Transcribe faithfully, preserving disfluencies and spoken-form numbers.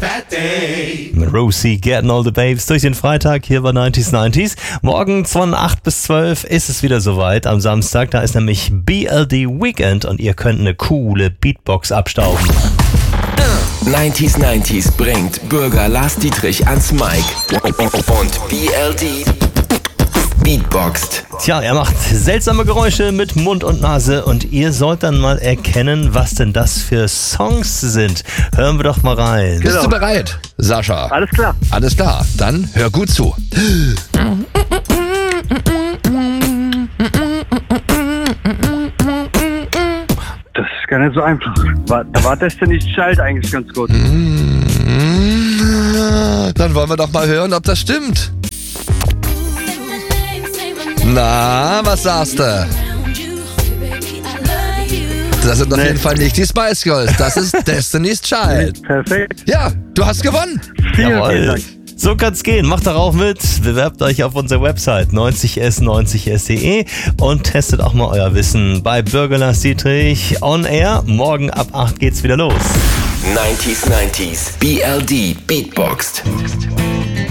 bad day. Mit Rosie, Getting All the Babes durch den Freitag hier bei neunzig neunzig. Morgen von acht bis zwölf ist es wieder soweit am Samstag. Da ist nämlich B L D Weekend und ihr könnt eine coole Beatbox abstauben. neunzig neunzig bringt Bürger Lars Dietrich ans Mic und B L D beatboxt. Tja, er macht seltsame Geräusche mit Mund und Nase und ihr sollt dann mal erkennen, was denn das für Songs sind. Hören wir doch mal rein. Bist du bereit, Sascha? Alles klar. Alles klar, dann hör gut zu. Das ist gar nicht so einfach. War, da war Destiny's Child eigentlich ganz gut. Dann wollen wir doch mal hören, ob das stimmt. Na, was sagst du? Das sind auf Nee. jeden Fall nicht die Spice Girls, das ist Destiny's Child. Perfekt. Ja, du hast gewonnen. Vielen, vielen Jawohl. Dank. So kann's gehen. Macht darauf mit. Bewerbt euch auf unserer Website neunzig s neunzig s punkt de und testet auch mal euer Wissen bei Bürger Lars Dietrich on Air. Morgen ab acht geht's wieder los. neunzig neunzig B L D beatboxt.